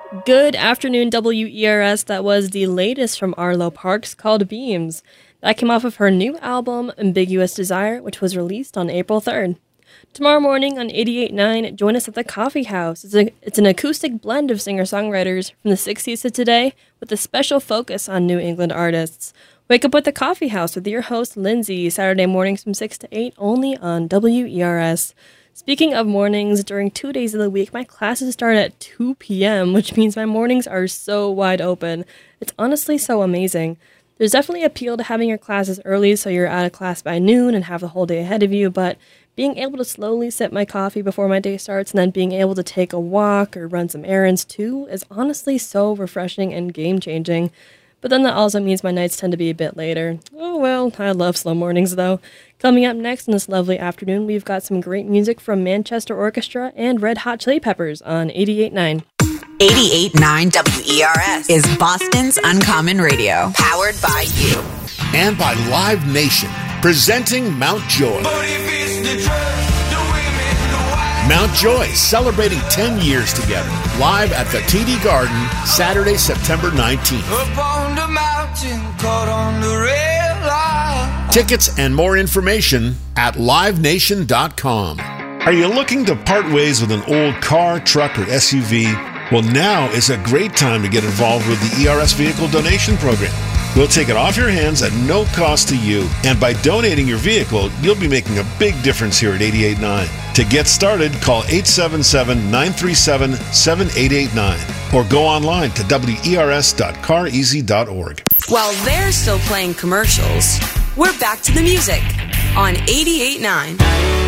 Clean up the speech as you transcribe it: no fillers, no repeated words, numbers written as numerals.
Good afternoon, WERS. That was the latest from Arlo Parks called Beams. That came off of her new album, Ambiguous Desire, which was released on April 3rd. Tomorrow morning on 88.9, join us at the Coffee House. It's an acoustic blend of singer-songwriters from the 60s to today with a special focus on New England artists. Wake up with the Coffee House with your host, Lindsay, Saturday mornings from 6 to 8, only on WERS. Speaking of mornings, during 2 days of the week, my classes start at 2 p.m., which means my mornings are so wide open. It's honestly so amazing. There's definitely appeal to having your classes early so you're out of class by noon and have the whole day ahead of you, but being able to slowly sip my coffee before my day starts and then being able to take a walk or run some errands too is honestly so refreshing and game-changing. But then that also means my nights tend to be a bit later. Oh well, I love slow mornings though. Coming up next in this lovely afternoon, we've got some great music from Manchester Orchestra and Red Hot Chili Peppers on 88.9. 88.9 WERS is Boston's Uncommon Radio, powered by you. And by Live Nation, presenting Mount Joy. Mount Joy, celebrating 10 years together. Live at the TD Garden, Saturday, September 19th. Up on the mountain, caught on the red line. Tickets and more information at livenation.com. Are you looking to part ways with an old car, truck, or SUV? Well, now is a great time to get involved with the ERS Vehicle Donation Program. We'll take it off your hands at no cost to you. And by donating your vehicle, you'll be making a big difference here at 88.9. To get started, call 877-937-7889 or go online to wers.careasy.org. While they're still playing commercials, we're back to the music on 88.9.